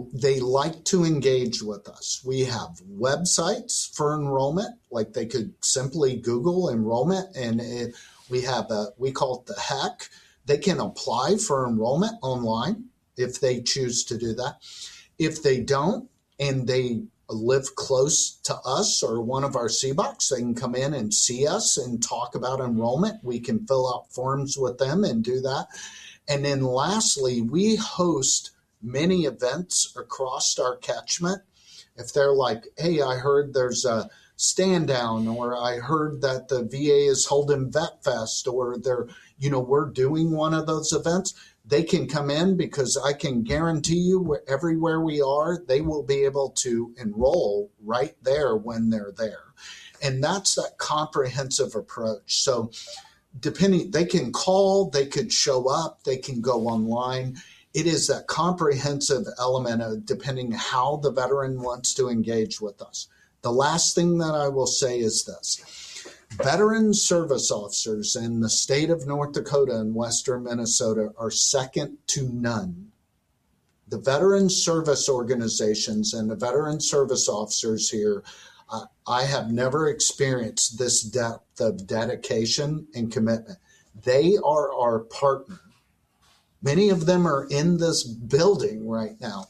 they like to engage with us. We have websites for enrollment, like they could simply Google enrollment, and we call it the HEC. They can apply for enrollment online if they choose to do that. If they don't, and they live close to us or one of our CBOCs, they can come in and see us and talk about enrollment. We can fill out forms with them and do that. And then lastly, we host many events across our catchment. If they're like, hey, I heard there's a stand down, or I heard that the VA is holding Vet Fest, or we're doing one of those events, they can come in, because I can guarantee you everywhere we are, they will be able to enroll right there when they're there. And that's that comprehensive approach. So they can call, they could show up, they can go online. It is that comprehensive element of depending how the veteran wants to engage with us. The last thing that I will say is this. Veteran service officers in the state of North Dakota and western Minnesota are second to none. The veteran service organizations and the veteran service officers here, I have never experienced this depth of dedication and commitment. They are our partner. Many of them are in this building right now.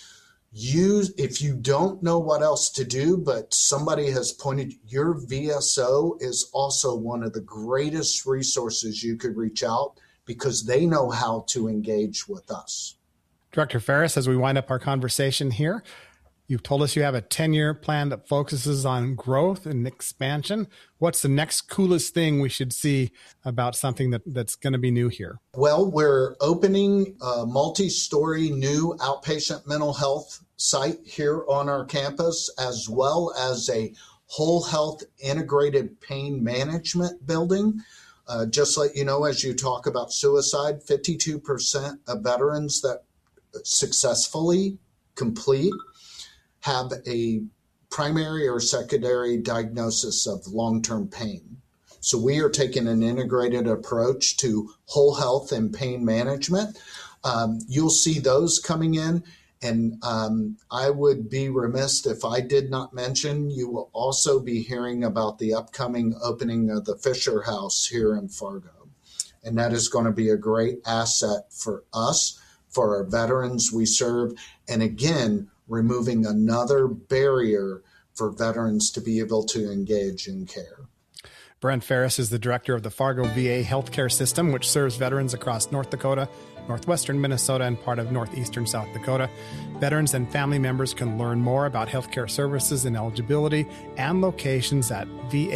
If you don't know what else to do, but somebody has pointed, your VSO is also one of the greatest resources you could reach out, because they know how to engage with us. Director Ferris, as we wind up our conversation here, you've told us you have a 10-year plan that focuses on growth and expansion. What's the next coolest thing we should see about something that's going to be new here? Well, we're opening a multi-story new outpatient mental health site here on our campus, as well as a whole health integrated pain management building. Just like, as you talk about suicide, 52% of veterans that successfully complete have a primary or secondary diagnosis of long-term pain. So we are taking an integrated approach to whole health and pain management. You'll see those coming in. And I would be remiss if I did not mention, you will also be hearing about the upcoming opening of the Fisher House here in Fargo. And that is going to be a great asset for us, for our veterans we serve, and again, removing another barrier for veterans to be able to engage in care. Brent Ferris is the director of the Fargo VA Healthcare System, which serves veterans across North Dakota, northwestern Minnesota, and part of northeastern South Dakota. Veterans and family members can learn more about healthcare services and eligibility and locations at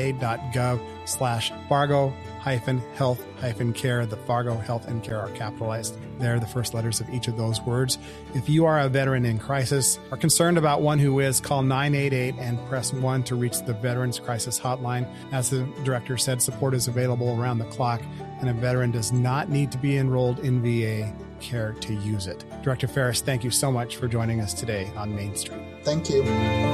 va.gov/Fargo-health-care. The Fargo Health and Care are capitalized. They're the first letters of each of those words. If you are a veteran in crisis or concerned about one who is, call 988 and press 1 to reach the Veterans Crisis Hotline. As the director said, support is available around the clock, and a veteran does not need to be enrolled in VA care to use it. Director Ferris, thank you so much for joining us today on Main Street. Thank you.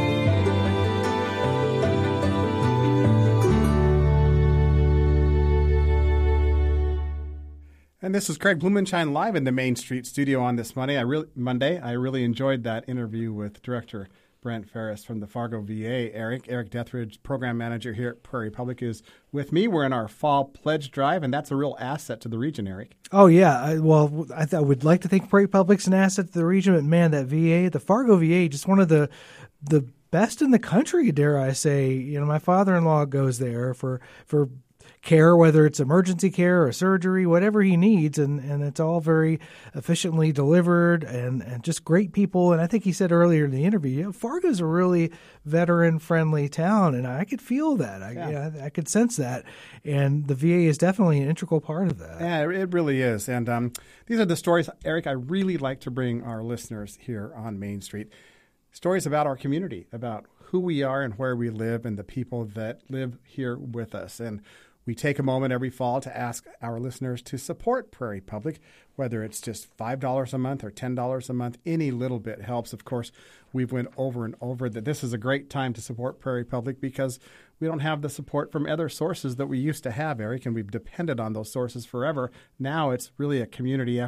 And this is Craig Blumenshine live in the Main Street studio on this Monday. I really enjoyed that interview with Director Brent Ferris from the Fargo VA. Eric Dethridge, Program Manager here at Prairie Public, is with me. We're in our fall pledge drive, and that's a real asset to the region, Eric. Oh, yeah. I would like to think Prairie Public's an asset to the region, but man, that VA, the Fargo VA, just one of the best in the country, dare I say. My father-in-law goes there for care, whether it's emergency care or surgery, whatever he needs, and it's all very efficiently delivered and just great people. And I think he said earlier in the interview, Fargo's a really veteran-friendly town, and I could feel that. I could sense that, and the VA is definitely an integral part of that. Yeah, it really is. And these are the stories, Eric, I really like to bring our listeners here on Main Street. Stories about our community, about who we are and where we live and the people that live here with us. And we take a moment every fall to ask our listeners to support Prairie Public, whether it's just $5 a month or $10 a month. Any little bit helps. Of course, we've went over and over that this is a great time to support Prairie Public because we don't have the support from other sources that we used to have, Eric, and we've depended on those sources forever. Now it's really a community effort.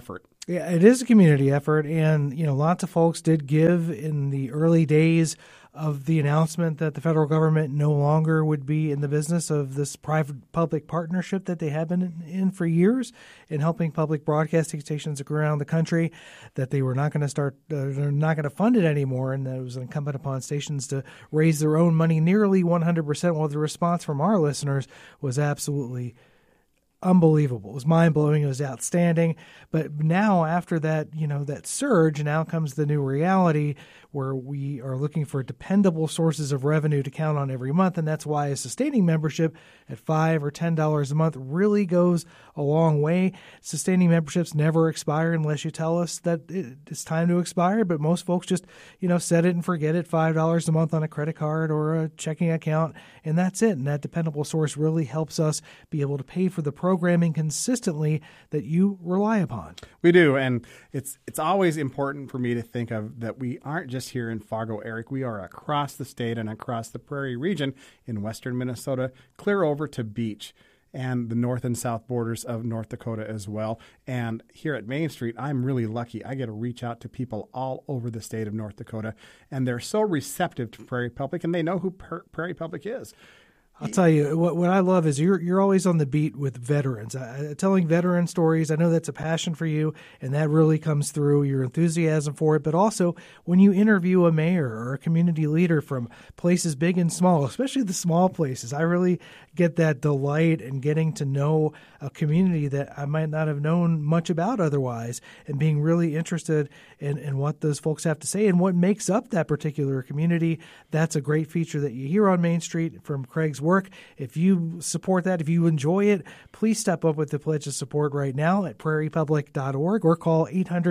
Yeah, it is a community effort, and lots of folks did give in the early days of the announcement that the federal government no longer would be in the business of this private-public partnership that they have been in for years in helping public broadcasting stations around the country, that they were not going to they're not going to fund it anymore, and that it was incumbent upon stations to raise their own money nearly 100%, while the response from our listeners was absolutely unbelievable. It was mind-blowing. It was outstanding. But now after that, that surge, now comes the new reality where we are looking for dependable sources of revenue to count on every month. And that's why a sustaining membership at $5 or $10 a month really goes a long way. Sustaining memberships never expire unless you tell us that it's time to expire. But most folks just, set it and forget it, $5 a month on a credit card or a checking account, and that's it. And that dependable source really helps us be able to pay for the programming consistently that you rely upon. We do, and it's always important for me to think of that we aren't just here in Fargo, Eric. We are across the state and across the Prairie region in western Minnesota, clear over to Beach and the north and south borders of North Dakota as well. And here at Main Street, I'm really lucky. I get to reach out to people all over the state of North Dakota, and they're so receptive to Prairie Public, and they know who Prairie Public is. I'll tell you, what I love is you're always on the beat with veterans, telling veteran stories. I know that's a passion for you, and that really comes through, your enthusiasm for it. But also, when you interview a mayor or a community leader from places big and small, especially the small places, I really get that delight in getting to know a community that I might not have known much about otherwise, and being really interested in what those folks have to say and what makes up that particular community. That's a great feature that you hear on Main Street from Craig's work. If you support that, if you enjoy it, please step up with the pledge of support right now at prairiepublic.org or call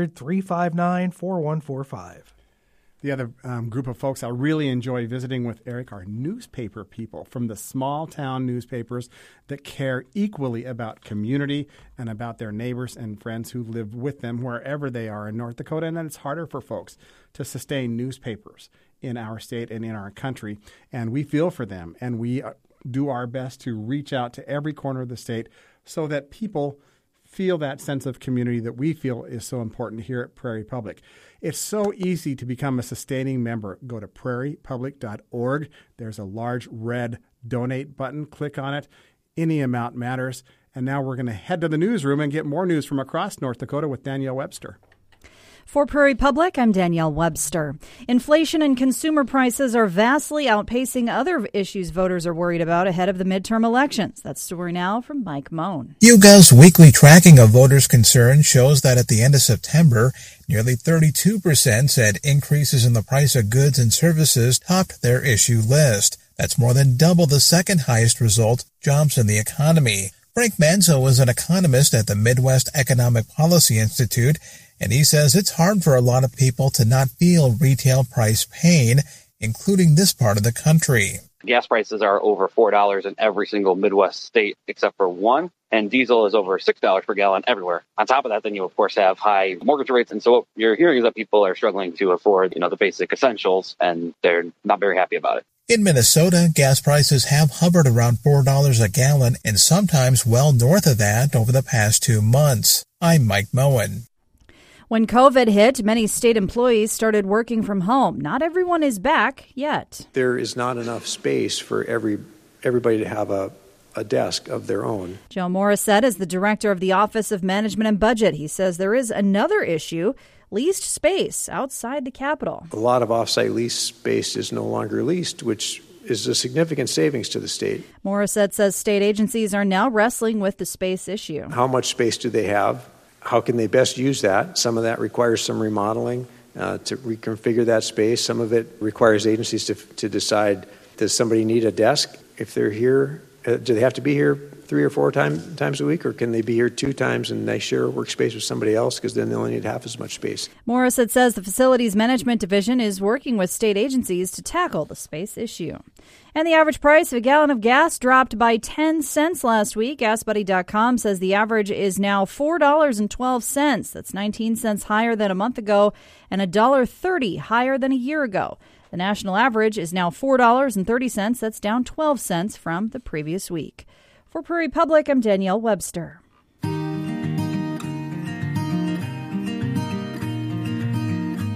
800-359-4145. The other group of folks I really enjoy visiting with, Eric, are newspaper people from the small town newspapers that care equally about community and about their neighbors and friends who live with them wherever they are in North Dakota. And then it's harder for folks to sustain newspapers in our state and in our country. And we feel for them, and we do our best to reach out to every corner of the state so that people feel that sense of community that we feel is so important here at Prairie Public. It's so easy to become a sustaining member. Go to prairiepublic.org. There's a large red donate button. Click on it. Any amount matters. And now we're going to head to the newsroom and get more news from across North Dakota with Danielle Webster. For Prairie Public, I'm Danielle Webster. Inflation and consumer prices are vastly outpacing other issues voters are worried about ahead of the midterm elections. That story now from Mike Moan. YouGov's weekly tracking of voters' concerns shows that at the end of September, nearly 32% said increases in the price of goods and services topped their issue list. That's more than double the second highest result, jobs in the economy. Frank Manzo is an economist at the Midwest Economic Policy Institute, and he says it's hard for a lot of people to not feel retail price pain, including this part of the country. Gas prices are over $4 in every single Midwest state except for one, and diesel is over $6 per gallon everywhere. On top of that, then you, of course, have high mortgage rates. And so what you're hearing is that people are struggling to afford, the basic essentials, and they're not very happy about it. In Minnesota, gas prices have hovered around $4 a gallon and sometimes well north of that over the past 2 months. I'm Mike Moen. When COVID hit, many state employees started working from home. Not everyone is back yet. There is not enough space for everybody to have a desk of their own. Joe Morissette is the director of the Office of Management and Budget. He says there is another issue, leased space outside the Capitol. A lot of off-site lease space is no longer leased, which is a significant savings to the state. Morissette says state agencies are now wrestling with the space issue. How much space do they have? How can they best use that? Some of that requires some remodeling to reconfigure that space. Some of it requires agencies to decide, does somebody need a desk? If they're here, do they have to be here 3 or 4 times a week, or can they be here 2 times and they share a workspace with somebody else because then they only need half as much space? Morissette says the Facilities Management Division is working with state agencies to tackle the space issue. And the average price of a gallon of gas dropped by 10 cents last week. GasBuddy.com says the average is now $4.12. That's 19 cents higher than a month ago and $1.30 higher than a year ago. The national average is now $4.30. That's down 12 cents from the previous week. For Prairie Public, I'm Danielle Webster.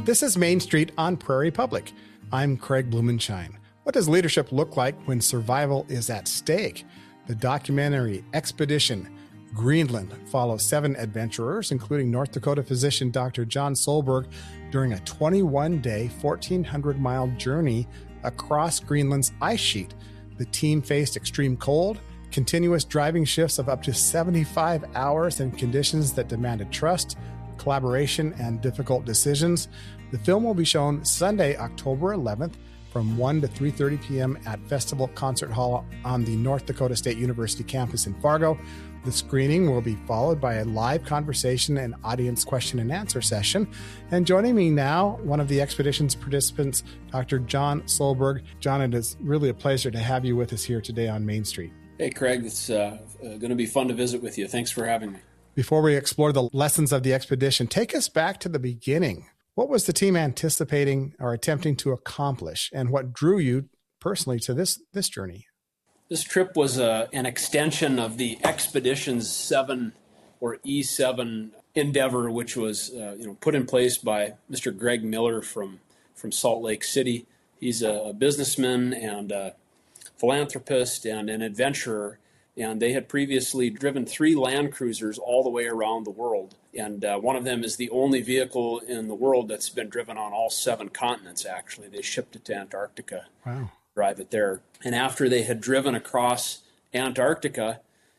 This is Main Street on Prairie Public. I'm Craig Blumenshine. What does leadership look like when survival is at stake? The documentary Expedition Greenland follows 7 adventurers, including North Dakota physician Dr. John Solberg, during a 21-day, 1,400-mile journey across Greenland's ice sheet. The team faced extreme cold, continuous driving shifts of up to 75 hours, and conditions that demanded trust, collaboration, and difficult decisions. The film will be shown Sunday, October 11th from 1 to 3:30 p.m. at Festival Concert Hall on the North Dakota State University campus in Fargo. The screening will be followed by a live conversation and audience question and answer session. And joining me now, one of the expedition's participants, Dr. John Solberg. John, it is really a pleasure to have you with us here today on Main Street. Hey, Craig, it's going to be fun to visit with you. Thanks for having me. Before we explore the lessons of the expedition, take us back to the beginning. What was the team anticipating or attempting to accomplish, and what drew you personally to this journey? This trip was an extension of the Expeditions 7 or E7 endeavor, which was put in place by Mr. Greg Miller from Salt Lake City. He's a businessman and a philanthropist and an adventurer, and they had previously driven 3 Land Cruisers all the way around the world. And one of them is the only vehicle in the world that's been driven on all 7 continents, actually. They shipped it to Antarctica. Wow. Drive it there. And after they had driven across Antarctica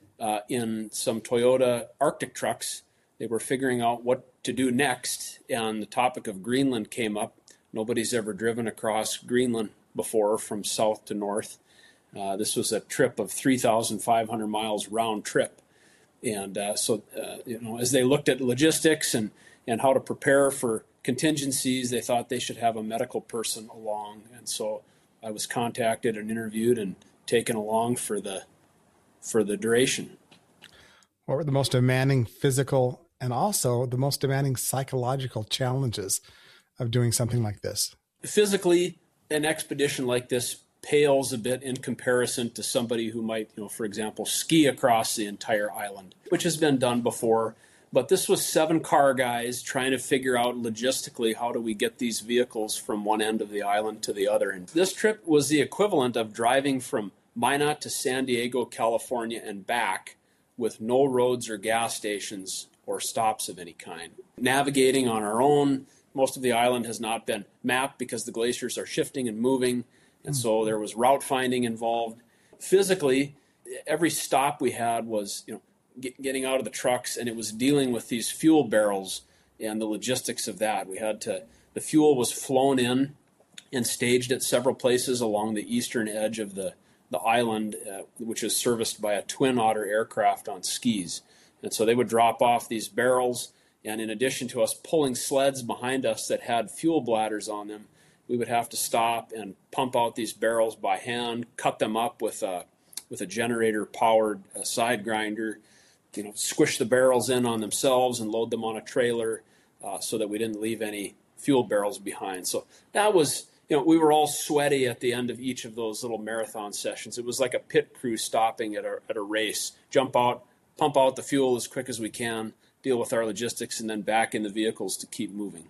in some Toyota Arctic trucks, they were figuring out what to do next, and the topic of Greenland came up. Nobody's ever driven across Greenland before from south to north. This was a trip of 3,500 miles round trip. And so as they looked at logistics and how to prepare for contingencies, they thought they should have a medical person along. And so I was contacted and interviewed and taken along for the duration. What were the most demanding physical and also the most demanding psychological challenges of doing something like this? Physically, an expedition like this pales a bit in comparison to somebody who might, for example, ski across the entire island, which has been done before. But this was 7 car guys trying to figure out logistically how do we get these vehicles from one end of the island to the other. And this trip was the equivalent of driving from Minot to San Diego, California, and back with no roads or gas stations or stops of any kind. Navigating on our own. Most of the island has not been mapped because the glaciers are shifting and moving. And so there was route finding involved. Physically, every stop we had was, getting out of the trucks, and it was dealing with these fuel barrels and the logistics of that. The fuel was flown in and staged at several places along the eastern edge of the island, which is serviced by a Twin Otter aircraft on skis. And so they would drop off these barrels, and in addition to us pulling sleds behind us that had fuel bladders on them, we would have to stop and pump out these barrels by hand, cut them up with a generator-powered side grinder, squish the barrels in on themselves and load them on a trailer so that we didn't leave any fuel barrels behind. So that was, we were all sweaty at the end of each of those little marathon sessions. It was like a pit crew stopping at a race. Jump out, pump out the fuel as quick as we can, deal with our logistics, and then back in the vehicles to keep moving.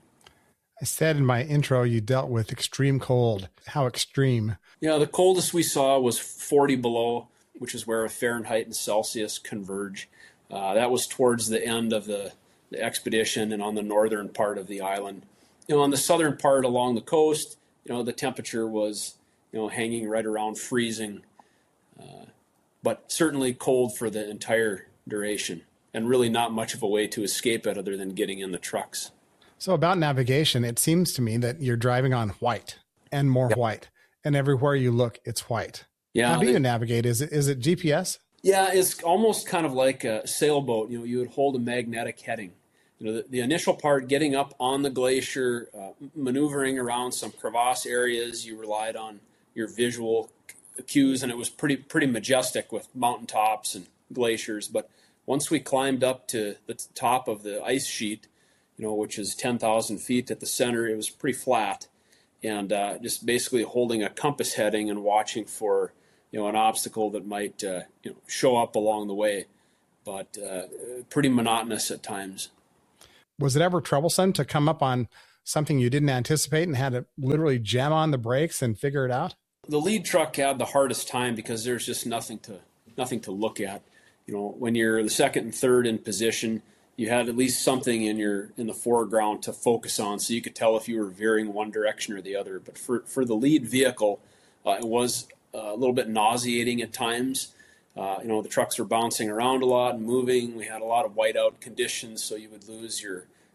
I said in my intro you dealt with extreme cold. How extreme? The coldest we saw was 40 below, which is where Fahrenheit and Celsius converge. That was towards the end of the expedition and on the northern part of the island. On the southern part along the coast, the temperature was, hanging right around freezing, but certainly cold for the entire duration, and really not much of a way to escape it other than getting in the trucks. So about navigation, it seems to me that you're driving on white and more white, and everywhere you look, it's white. Yeah. How do you navigate? Is it GPS? Yeah, it's almost kind of like a sailboat. You would hold a magnetic heading. The initial part, getting up on the glacier, maneuvering around some crevasse areas, you relied on your visual cues, and it was pretty majestic with mountaintops and glaciers. But once we climbed up to the top of the ice sheet, which is 10,000 feet at the center, it was pretty flat, and just basically holding a compass heading and watching for an obstacle that might show up along the way, but pretty monotonous at times. Was it ever troublesome to come up on something you didn't anticipate and had to literally jam on the brakes and figure it out? The lead truck had the hardest time because there's just nothing to look at. When you're the second and third in position, you had at least something in the foreground to focus on, so you could tell if you were veering one direction or the other. But for the lead vehicle, it was a little bit nauseating at times. The trucks were bouncing around a lot and moving. We had a lot of whiteout conditions, so you would lose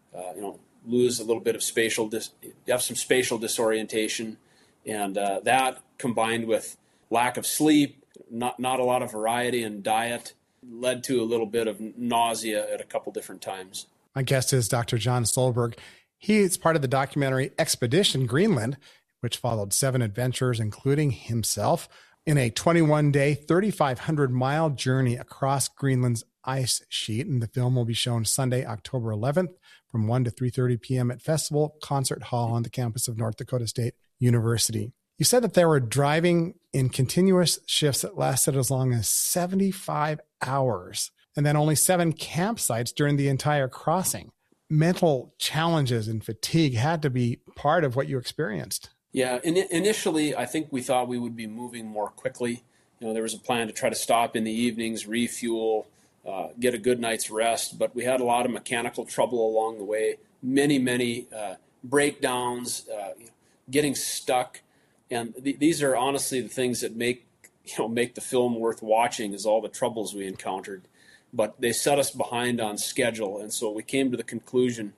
lose a little bit of you have some spatial disorientation, and that combined with lack of sleep, not a lot of variety in diet, led to a little bit of nausea at a couple different times. My guest is Dr. John Stolberg. He is part of the documentary Expedition Greenland, which followed 7 adventurers, including himself, in a 21-day, 3,500-mile journey across Greenland's ice sheet. And the film will be shown Sunday, October 11th from 1 to 3:30 p.m. at Festival Concert Hall on the campus of North Dakota State University. You said that they were driving in continuous shifts that lasted as long as 75 hours, and then only 7 campsites during the entire crossing. Mental challenges and fatigue had to be part of what you experienced. Yeah, initially, I think we thought we would be moving more quickly. There was a plan to try to stop in the evenings, refuel, get a good night's rest, but we had a lot of mechanical trouble along the way, many breakdowns, getting stuck. And these are honestly the things that make the film worth watching, is all the troubles we encountered. But they set us behind on schedule, and so we came to the conclusion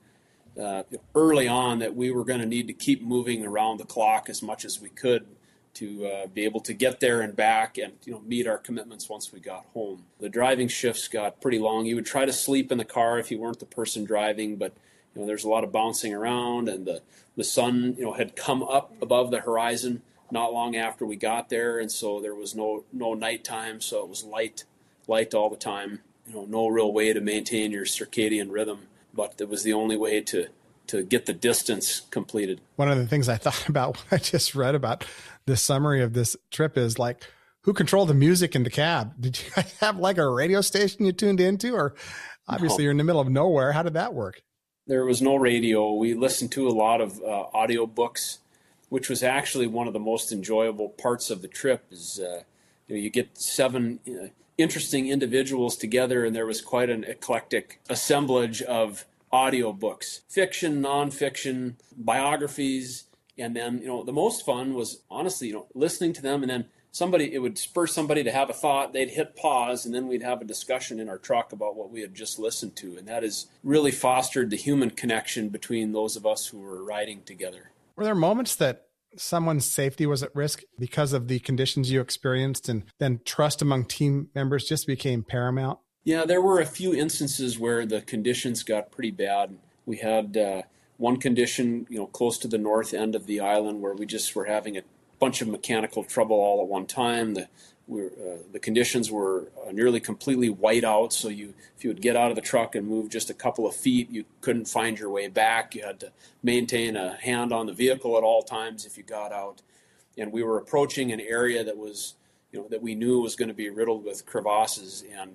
early on that we were going to need to keep moving around the clock as much as we could to be able to get there and back and meet our commitments once we got home. The driving shifts got pretty long. You would try to sleep in the car if you weren't the person driving, but there's a lot of bouncing around, and the sun had come up above the horizon not long after we got there, and so there was no nighttime, so it was light all the time. No real way to maintain your circadian rhythm, but it was the only way to get the distance completed. One of the things I thought about when I just read about the summary of this trip is who controlled the music in the cab? Did you guys have a radio station you tuned into, or obviously you're in the middle of nowhere? How did that work? There was no radio. We listened to a lot of audio books, which was actually one of the most enjoyable parts of the trip. Is you get 7 interesting individuals together, and there was quite an eclectic assemblage of audio books, fiction, nonfiction, biographies, and then the most fun was honestly listening to them, and then it would spur somebody to have a thought. They'd hit pause, and then we'd have a discussion in our truck about what we had just listened to, and that has really fostered the human connection between those of us who were riding together. Were there moments that someone's safety was at risk because of the conditions you experienced, and then trust among team members just became paramount? Yeah, there were a few instances where the conditions got pretty bad. We had one condition, close to the north end of the island, where we just were having a bunch of mechanical trouble all at one time. The conditions were nearly completely white out, so if you would get out of the truck and move just a couple of feet, you couldn't find your way back. You had to maintain a hand on the vehicle at all times if you got out. And we were approaching an area that was, that we knew was going to be riddled with crevasses, and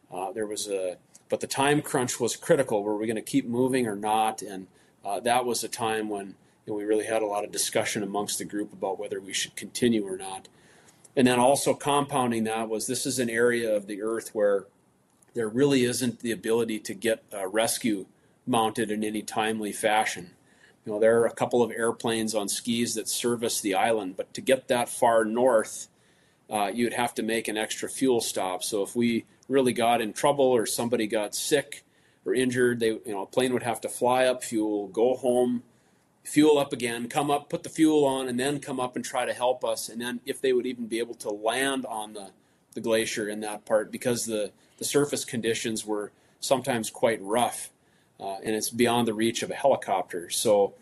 but the time crunch was critical. Were we going to keep moving or not? And that was a time when we really had a lot of discussion amongst the group about whether we should continue or not. And then also compounding that was, this is an area of the earth where there really isn't the ability to get rescue mounted in any timely fashion. There are a couple of airplanes on skis that service the island, but to get that far north, you'd have to make an extra fuel stop. So if we really got in trouble or somebody got sick or injured, a plane would have to fly up fuel, go home, fuel up again, come up, put the fuel on, and then come up and try to help us. And then if they would even be able to land on the glacier in that part, because the surface conditions were sometimes quite rough, and it's beyond the reach of a helicopter. So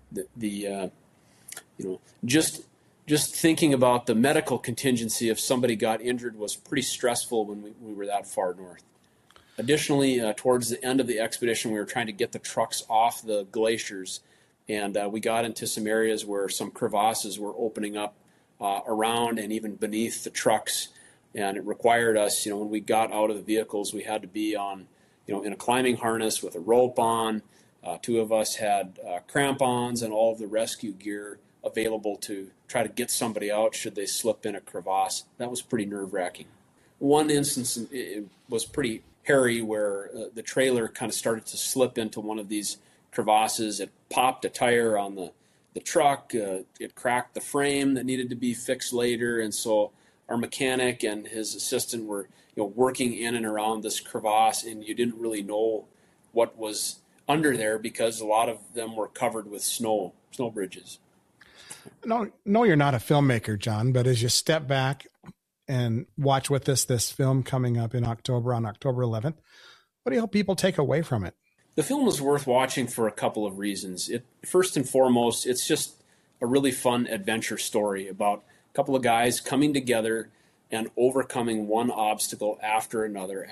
just thinking about the medical contingency if somebody got injured was pretty stressful when we were that far north. Additionally, towards the end of the expedition, we were trying to get the trucks off the glaciers, and we got into some areas where some crevasses were opening up around and even beneath the trucks, and it required us, when we got out of the vehicles, we had to be on, in a climbing harness with a rope on. Two of us had crampons and all of the rescue gear available to try to get somebody out should they slip in a crevasse. That was pretty nerve-wracking. One instance it was pretty hairy where the trailer kind of started to slip into one of these crevasses. It popped a tire on the truck. It cracked the frame that needed to be fixed later, and so our mechanic and his assistant were working in and around this crevasse, and you didn't really know what was under there because a lot of them were covered with snow bridges. No, you're not a filmmaker, John, but as you step back and watch with this film coming up in October, on October 11th, what do you hope people take away from it? The film is worth watching for a couple of reasons. First and foremost, it's just a really fun adventure story about a couple of guys coming together and overcoming one obstacle after another.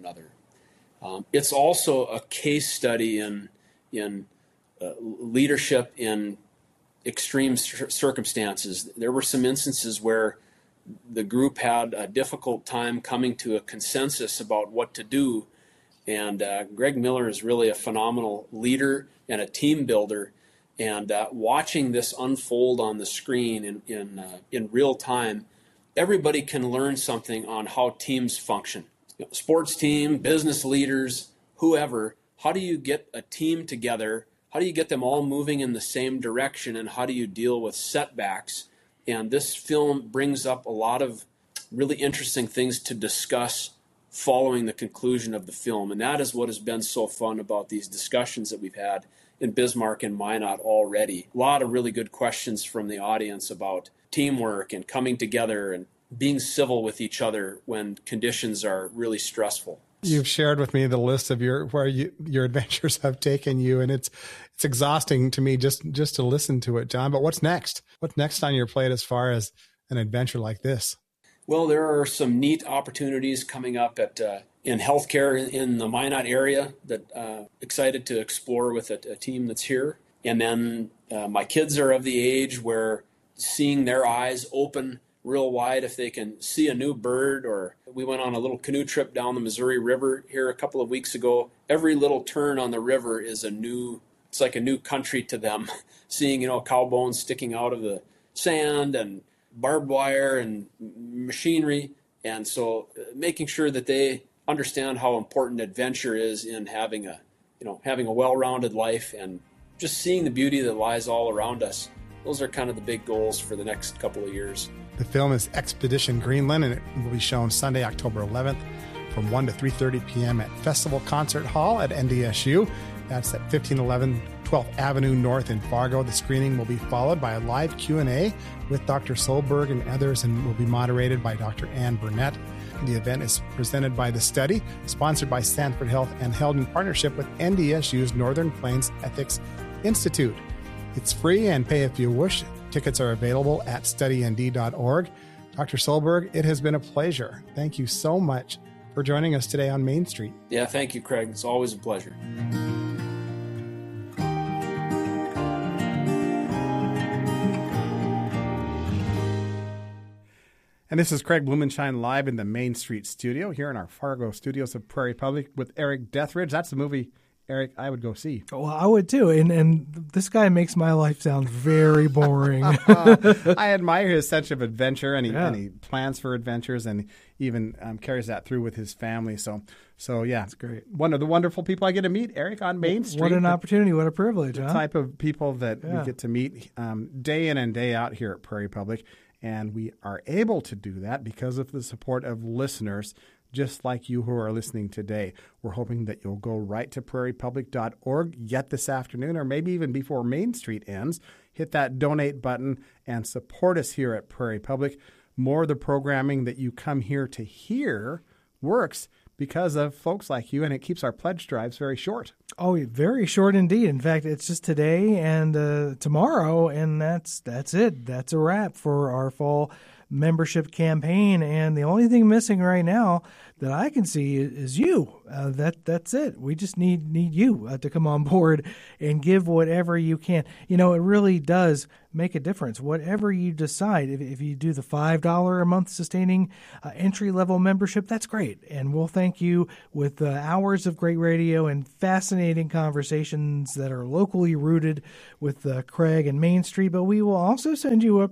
It's also a case study in leadership in extreme circumstances. There were some instances where the group had a difficult time coming to a consensus about what to do. And Greg Miller is really a phenomenal leader and a team builder. And watching this unfold on the screen in real time, everybody can learn something on how teams function. Sports team, business leaders, whoever, how do you get a team together? How do you get them all moving in the same direction? And how do you deal with setbacks? And this film brings up a lot of really interesting things to discuss following the conclusion of the film. And that is what has been so fun about these discussions that we've had in Bismarck and Minot already. A lot of really good questions from the audience about teamwork and coming together and being civil with each other when conditions are really stressful. You've shared with me the list of your adventures have taken you, and it's exhausting to me just to listen to it, John. But what's next? What's next on your plate as far as an adventure like this? Well, there are some neat opportunities coming up in healthcare in the Minot area that excited to explore with a team that's here. And then my kids are of the age where seeing their eyes open real wide if they can see a new bird. Or we went on a little canoe trip down the Missouri River here a couple of weeks ago. Every little turn on the river is it's like a new country to them. Seeing, cow bones sticking out of the sand and barbed wire and machinery. And so making sure that they understand how important adventure is in having a well-rounded life and just seeing the beauty that lies all around us. Those are kind of the big goals for the next couple of years. The film is Expedition Greenland, and it will be shown Sunday, October 11th from 1 to 3:30 p.m. at Festival Concert Hall at NDSU. That's at 1511 12th Avenue North in Fargo. The screening will be followed by a live Q&A with Dr. Solberg and others, and will be moderated by Dr. Ann Burnett. The event is presented by The Study, sponsored by Stanford Health, and held in partnership with NDSU's Northern Plains Ethics Institute. It's free and pay if you wish. Tickets are available at studynd.org. Dr. Solberg, it has been a pleasure. Thank you so much for joining us today on Main Street. Yeah, thank you, Craig. It's always a pleasure. And this is Craig Blumenshine live in the Main Street studio here in our Fargo studios of Prairie Public with Eric Deathridge. That's the movie, Eric, I would go see. Well, I would too. And this guy makes my life sound very boring. I admire his sense of adventure, and he plans for adventures, and even carries that through with his family. So yeah, it's great. One of the wonderful people I get to meet, Eric, on Main Street. What an opportunity. What a privilege. The type of people that we get to meet day in and day out here at Prairie Public. And we are able to do that because of the support of listeners just like you who are listening today. We're hoping that you'll go right to prairiepublic.org yet this afternoon, or maybe even before Main Street ends. Hit that donate button and support us here at Prairie Public. More of the programming that you come here to hear works because of folks like you, and it keeps our pledge drives very short. Oh, very short indeed. In fact, it's just today and tomorrow, and that's it. That's a wrap for our fall membership campaign. And the only thing missing right now that I can see is you. That's it. We just need you to come on board and give whatever you can. It really does make a difference. Whatever you decide, if you do the $5 a month sustaining entry-level membership, that's great. And we'll thank you with hours of great radio and fascinating conversations that are locally rooted with Craig and Main Street. But we will also send you a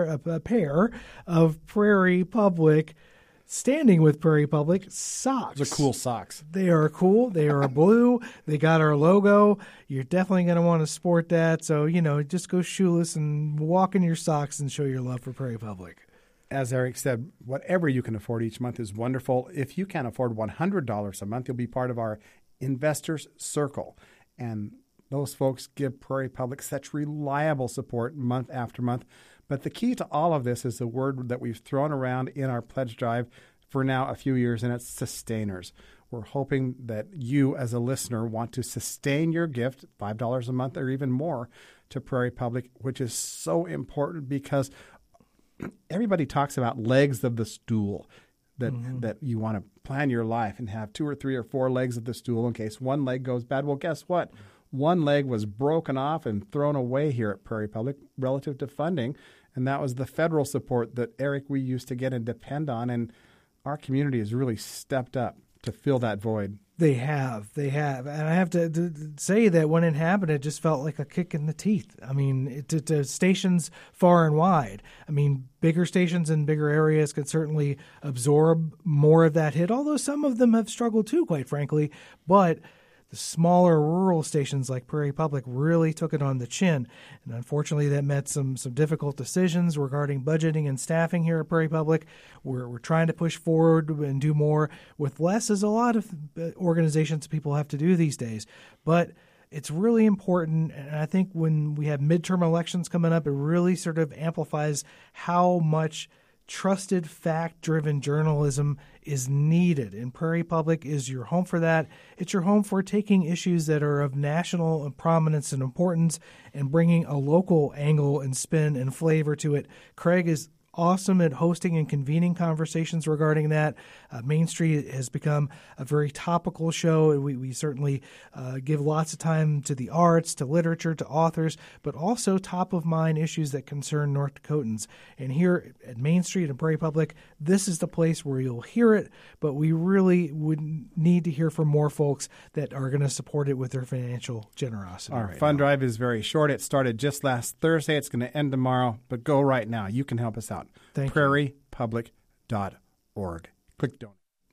pair of Prairie Public Standing with Prairie Public socks. Those are cool socks. They are cool. They are blue. They got our logo. You're definitely going to want to sport that. So, just go shoeless and walk in your socks and show your love for Prairie Public. As Eric said, whatever you can afford each month is wonderful. If you can afford $100 a month, you'll be part of our Investors Circle. And those folks give Prairie Public such reliable support month after month. But the key to all of this is the word that we've thrown around in our pledge drive for now a few years, and it's sustainers. We're hoping that you as a listener want to sustain your gift, $5 a month or even more, to Prairie Public, which is so important because everybody talks about legs of the stool, that you want to plan your life and have 2 or 3 or 4 legs of the stool in case one leg goes bad. Well, guess what? One leg was broken off and thrown away here at Prairie Public relative to funding, and that was the federal support that, Eric, we used to get and depend on, and our community has really stepped up to fill that void. They have. And I have to say that when it happened, it just felt like a kick in the teeth. I mean, to stations far and wide. I mean, bigger stations in bigger areas could certainly absorb more of that hit, although some of them have struggled too, quite frankly. But the smaller rural stations like Prairie Public really took it on the chin. And unfortunately, that meant some difficult decisions regarding budgeting and staffing here at Prairie Public. We're trying to push forward and do more with less, as a lot of organizations people have to do these days. But it's really important, and I think when we have midterm elections coming up, it really sort of amplifies how much trusted, fact-driven journalism is needed, and Prairie Public is your home for that. It's your home for taking issues that are of national prominence and importance and bringing a local angle and spin and flavor to it. Craig is awesome at hosting and convening conversations regarding that. Main Street has become a very topical show. We certainly give lots of time to the arts, to literature, to authors, but also top-of-mind issues that concern North Dakotans. And here at Main Street and Prairie Public, this is the place where you'll hear it, but we really would need to hear from more folks that are going to support it with their financial generosity. Our fund drive is very short. It started just last Thursday. It's going to end tomorrow, but go right now. You can help us out. PrairiePublic.org. Click donate.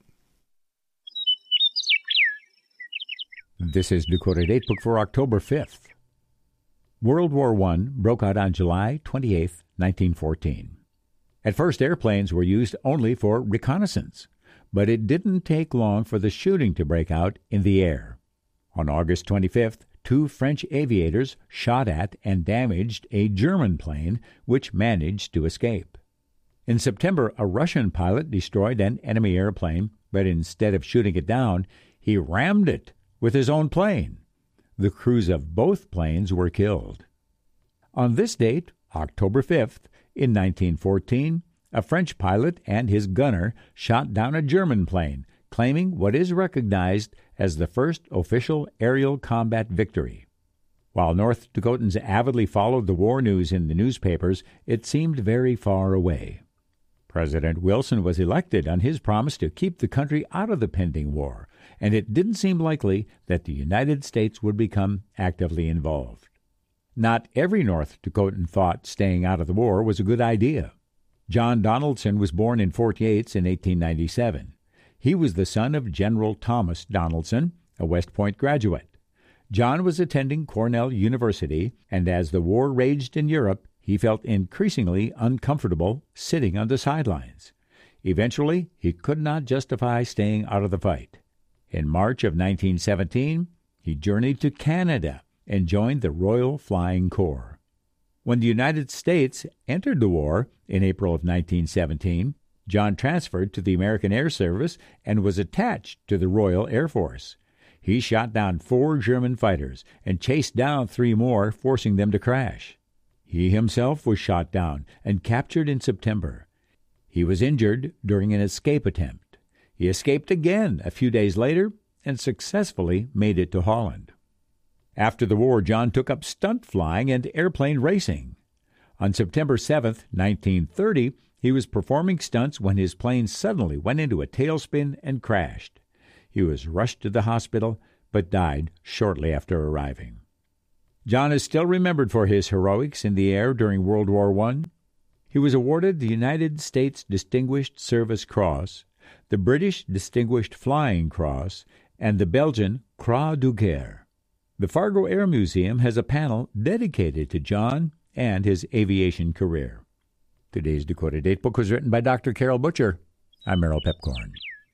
This is Dakota Datebook for October 5th. World War I broke out on July 28, 1914. At first, airplanes were used only for reconnaissance, but it didn't take long for the shooting to break out in the air. On August 25th, 2 French aviators shot at and damaged a German plane, which managed to escape. In September, a Russian pilot destroyed an enemy airplane, but instead of shooting it down, he rammed it with his own plane. The crews of both planes were killed. On this date, October 5th, in 1914, a French pilot and his gunner shot down a German plane, claiming what is recognized as the first official aerial combat victory. While North Dakotans avidly followed the war news in the newspapers, it seemed very far away. President Wilson was elected on his promise to keep the country out of the pending war, and it didn't seem likely that the United States would become actively involved. Not every North Dakotan thought staying out of the war was a good idea. John Donaldson was born in Fort Yates in 1897. He was the son of General Thomas Donaldson, a West Point graduate. John was attending Cornell University, and as the war raged in Europe, he felt increasingly uncomfortable sitting on the sidelines. Eventually, he could not justify staying out of the fight. In March of 1917, he journeyed to Canada and joined the Royal Flying Corps. When the United States entered the war in April of 1917, John transferred to the American Air Service and was attached to the Royal Air Force. He shot down 4 German fighters and chased down 3 more, forcing them to crash. He himself was shot down and captured in September. He was injured during an escape attempt. He escaped again a few days later and successfully made it to Holland. After the war, John took up stunt flying and airplane racing. On September 7, 1930, he was performing stunts when his plane suddenly went into a tailspin and crashed. He was rushed to the hospital, but died shortly after arriving. John is still remembered for his heroics in the air during World War I. He was awarded the United States Distinguished Service Cross, the British Distinguished Flying Cross, and the Belgian Croix de Guerre. The Fargo Air Museum has a panel dedicated to John and his aviation career. Today's Dakota Datebook was written by Dr. Carol Butcher. I'm Merrill Pepcorn.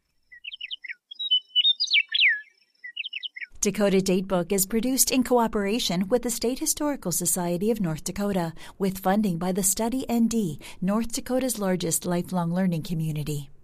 Dakota Datebook is produced in cooperation with the State Historical Society of North Dakota, with funding by the Study ND, North Dakota's largest lifelong learning community.